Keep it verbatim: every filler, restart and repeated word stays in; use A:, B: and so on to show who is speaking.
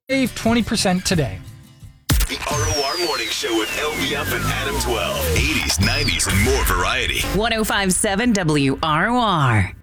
A: Save twenty percent today.
B: The R O R Morning Show with L B F and Adam twelve. eighties, nineties, and more variety.
C: one oh five point seven W R O R.